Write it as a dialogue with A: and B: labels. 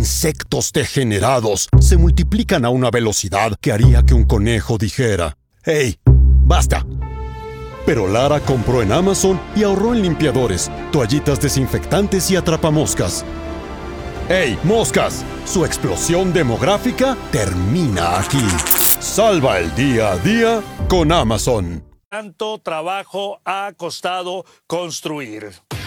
A: insectos degenerados se multiplican a una velocidad que haría que un conejo dijera: ¡Hey, basta! Pero Lara compró en Amazon y ahorró en limpiadores, toallitas desinfectantes y atrapamoscas. ¡Hey, moscas! Su explosión demográfica termina aquí. Salva el día a día con Amazon.
B: ¿Cuánto trabajo ha costado construir?